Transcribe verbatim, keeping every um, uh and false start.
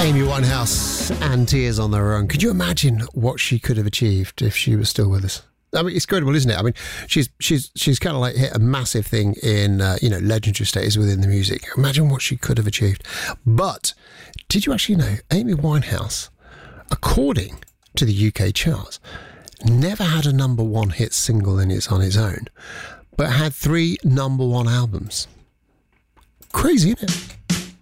Amy Winehouse and Tears on Their Own. Could you imagine what she could have achieved if she was still with us? I mean, it's incredible, isn't it? I mean, she's she's she's kind of like hit a massive thing in uh, you know, legendary status within the music. Imagine what she could have achieved. But did you actually know Amy Winehouse, according to the U K charts, never had a number one hit single in its on its own, but had three number one albums? Crazy, isn't it?